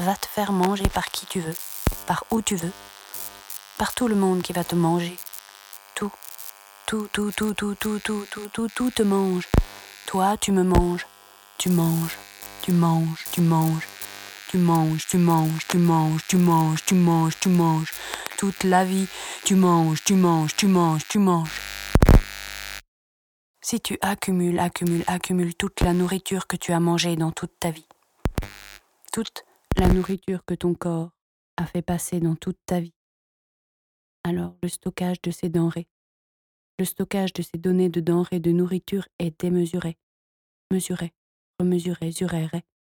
va te faire manger par qui tu veux, par où tu veux, par tout le monde qui va te manger. Tout te mange. Toi, tu me manges. Tu manges. Toute la vie, tu manges. Si tu accumules toute la nourriture que tu as mangée dans toute ta vie, toute la nourriture que ton corps a fait passer dans toute ta vie, alors le stockage de ces denrées, le stockage de ces données de denrées de nourriture est démesuré, mesuré, remesuré,